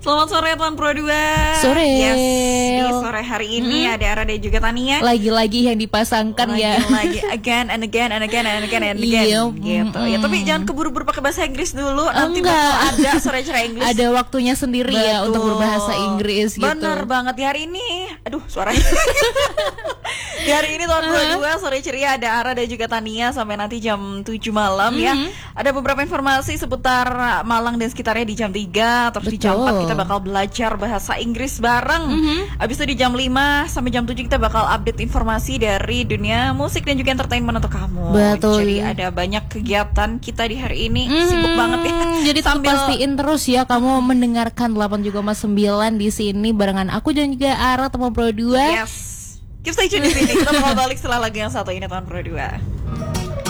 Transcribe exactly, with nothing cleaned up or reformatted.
Selamat sore Tuan Pro dua. Sore. Yes, di sore hari ini hmm. ada Ara dan juga Tania. Lagi-lagi yang dipasangkan lagi, ya. Lagi again and again and again and again and again. Iya, gitu. mm, Ya tapi jangan keburu-buru pakai bahasa Inggris dulu. Nanti enggak. bakal ada sore cerai Inggris. Ada waktunya sendiri. Betul. Ya untuk berbahasa Inggris gitu. Bener banget di hari ini. Aduh suaranya. Di hari ini Tuan Pro dua sore ceria ada Ara dan juga Tania sampai nanti jam tujuh malam mm-hmm. ya. Ada beberapa informasi seputar Malang dan sekitarnya di jam tiga. Terus Betul. Di jam empat kita bakal belajar bahasa Inggris bareng. Mm-hmm. Abis itu di jam lima sampai jam tujuh kita bakal update informasi dari dunia musik dan juga entertainment untuk kamu. Betul. Jadi ada banyak kegiatan kita di hari ini. Mm-hmm. Sibuk banget ya. Jadi sambil pastiin terus ya kamu mendengarkan delapan tujuh koma sembilan di sini barengan aku dan juga Ara teman Pro dua. Yes. Keep stay tune di sini. Kita bakal balik setelah lagu yang satu ini Tuan Pro dua.